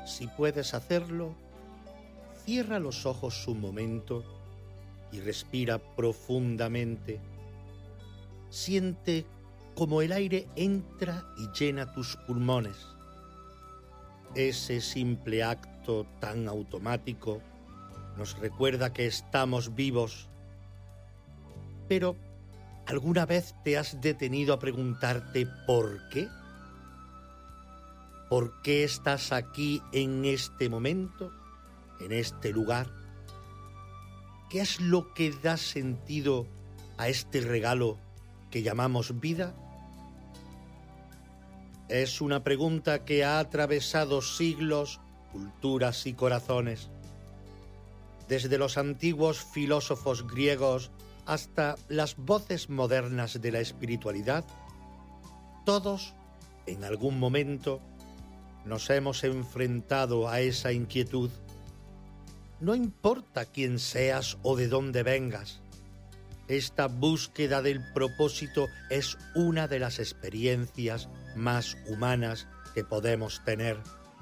Si puedes hacerlo, cierra los ojos un momento y respira profundamente. Siente cómo el aire entra y llena tus pulmones. Ese simple acto tan automático nos recuerda que estamos vivos. Pero, ¿alguna vez te has detenido a preguntarte por qué? ¿Por qué estás aquí en este momento, en este lugar? ¿Qué es lo que da sentido a este regalo que llamamos vida? Es una pregunta que ha atravesado siglos, culturas y corazones. Desde los antiguos filósofos griegos hasta las voces modernas de la espiritualidad, todos, en algún momento, nos hemos enfrentado a esa inquietud. No importa quién seas o de dónde vengas, esta búsqueda del propósito es una de las experiencias más humanas que podemos tener.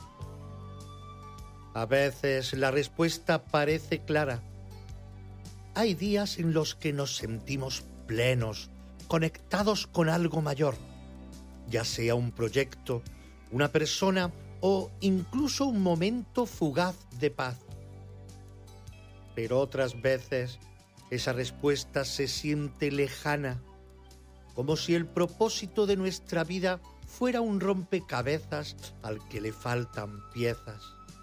A veces la respuesta parece clara. Hay días en los que nos sentimos plenos, conectados con algo mayor, ya sea un proyecto, una persona o incluso un momento fugaz de paz. Pero otras veces esa respuesta se siente lejana, como si el propósito de nuestra vida fuera un rompecabezas al que le faltan piezas.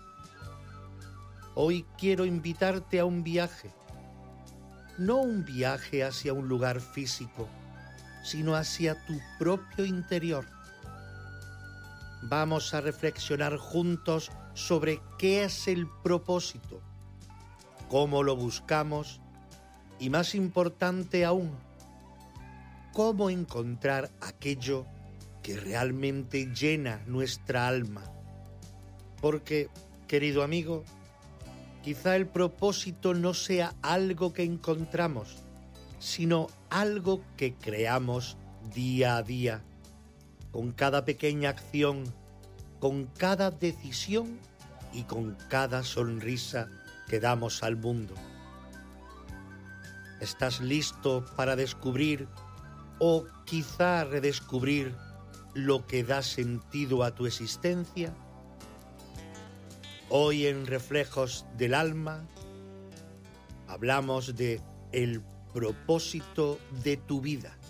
Hoy quiero invitarte a un viaje, no un viaje hacia un lugar físico, sino hacia tu propio interior. Vamos a reflexionar juntos sobre qué es el propósito, cómo lo buscamos y, más importante aún, cómo encontrar aquello que realmente llena nuestra alma. Porque, querido amigo, quizá el propósito no sea algo que encontramos, sino algo que creamos día a día, con cada pequeña acción, con cada decisión y con cada sonrisa que damos al mundo. ¿Estás listo para descubrir o quizá redescubrir lo que da sentido a tu existencia? Hoy en Reflejos del Alma hablamos de el propósito de tu vida.